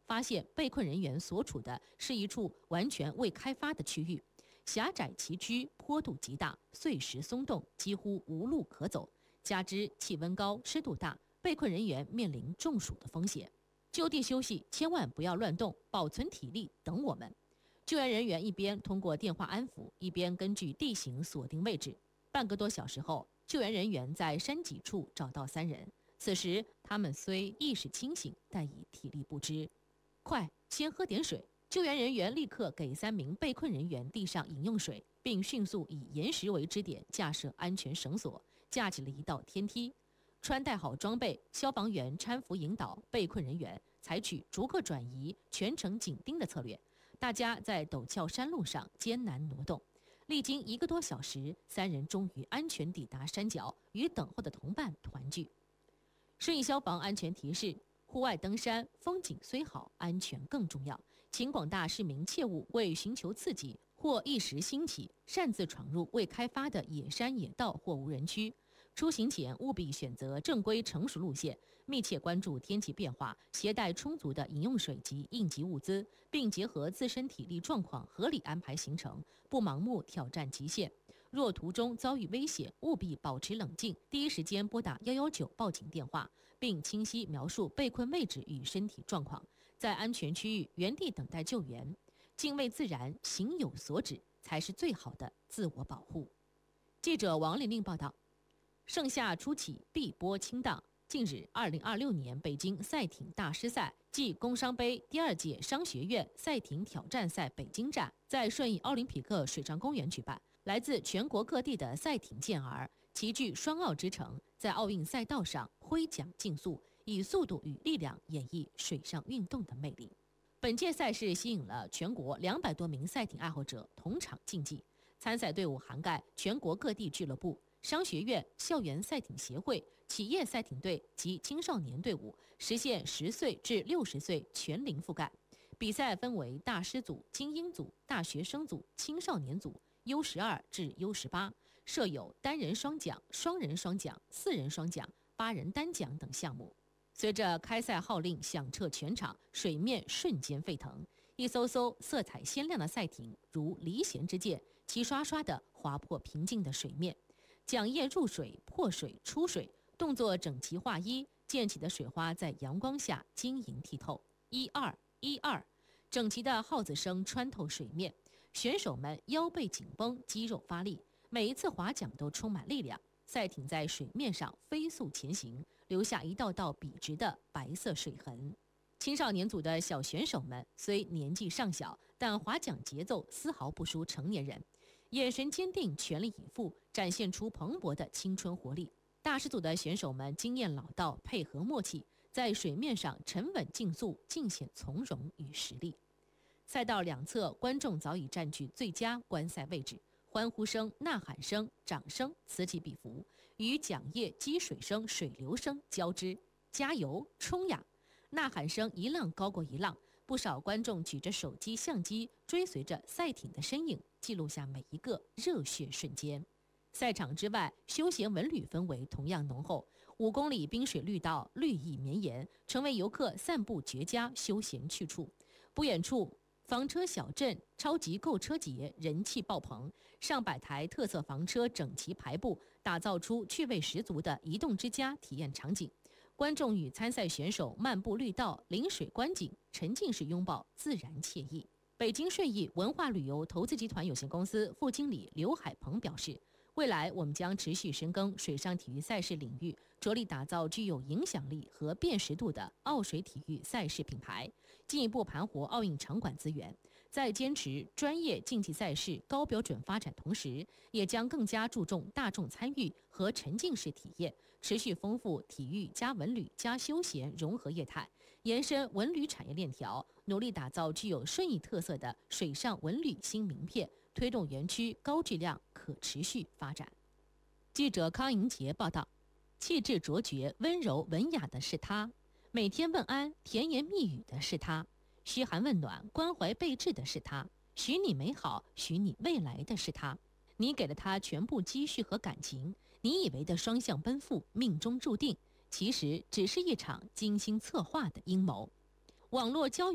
发现被困人员所处的是一处完全未开发的区域，狭窄崎岖，坡度极大，碎石松动，几乎无路可走。加之气温高、湿度大，被困人员面临中暑的风险。就地休息，千万不要乱动，保存体力，等我们。救援人员一边通过电话安抚，一边根据地形锁定位置。半个多小时后，救援人员在山脊处找到3人。此时他们虽意识清醒，但已体力不支。快，先喝点水！救援人员立刻给3名被困人员递上饮用水，并迅速以岩石为支点架设安全绳索，架起了一道天梯。穿戴好装备，消防员搀扶引导被困人员，采取逐个转移、全程紧盯的策略。大家在陡峭山路上艰难挪动，历经1个多小时，3人终于安全抵达山脚，与等候的同伴团聚。顺义消防安全提示：户外登山，风景虽好，安全更重要。请广大市民切勿为寻求刺激或一时兴起，擅自闯入未开发的野山野道或无人区。出行前务必选择正规成熟路线，密切关注天气变化，携带充足的饮用水及应急物资，并结合自身体力状况合理安排行程，不盲目挑战极限。若途中遭遇危险，务必保持冷静，第一时间拨打119报警电话，并清晰描述被困位置与身体状况，在安全区域原地等待救援。敬畏自然，行有所止，才是最好的自我保护。记者王玲玲报道。盛夏初起，碧波倾荡。近日，2026年北京赛艇大师赛暨工商杯第2届商学院赛艇挑战赛北京站在顺义奥林匹克水上公园举办。来自全国各地的赛艇健儿齐聚双奥之城，在奥运赛道上挥桨竞速，以速度与力量演绎水上运动的魅力。本届赛事吸引了全国200多名赛艇爱好者同场竞技，参赛队伍涵盖全国各地俱乐部、商学院、校园赛艇协会、企业赛艇队及青少年队伍，实现10岁至60岁全龄覆盖。比赛分为大师组、精英组、大学生组、青少年组、U12至U18，设有单人双桨、双人双桨、4人双桨、8人单桨等项目。随着开赛号令响彻全场，水面瞬间沸腾，一艘艘色彩鲜亮的赛艇如离弦之箭，齐刷刷地划破平静的水面。桨叶入水、破水、出水，动作整齐划一，溅起的水花在阳光下晶莹剔透。1-2、1-2，整齐的号子声穿透水面，选手们腰背紧绷，肌肉发力，每一次划桨都充满力量。赛艇在水面上飞速前行，留下一道道笔直的白色水痕。青少年组的小选手们虽年纪尚小，但划桨节奏丝毫不输成年人，眼神坚定，全力以赴，展现出蓬勃的青春活力。大师组的选手们经验老道，配合默契，在水面上沉稳竞速，尽显从容与实力。赛道两侧，观众早已占据最佳观赛位置，欢呼声、呐喊声、掌声此起彼伏，与桨叶积水声、水流声交织。加油，冲呀！呐喊声一浪高过一浪，不少观众举着手机相机，追随着赛艇的身影，记录下每一个热血瞬间。赛场之外，休闲文旅氛围同样浓厚，5公里滨水绿道绿意绵延，成为游客散步绝佳休闲去处。不远处，房车小镇超级购车节人气爆棚，上百台特色房车整齐排布，打造出趣味十足的移动之家体验场景。观众与参赛选手漫步绿道，临水观景，沉浸式拥抱自然惬意。北京顺义文化旅游投资集团有限公司副经理刘海鹏表示，未来我们将持续深耕水上体育赛事领域，着力打造具有影响力和辨识度的奥水体育赛事品牌，进一步盘活奥运场馆资源。在坚持专业竞技赛事高标准发展同时，也将更加注重大众参与和沉浸式体验，持续丰富体育加文旅加休闲融合业态，延伸文旅产业链条，努力打造具有顺义特色的水上文旅新名片，推动园区高质量可持续发展。记者康莹杰报道，气质卓绝、温柔文雅的是他，每天问安、甜言蜜语的是他，嘘寒问暖、关怀备至的是他，许你美好、许你未来的是他。你给了他全部积蓄和感情，你以为的双向奔赴、命中注定，其实只是一场精心策划的阴谋。网络交友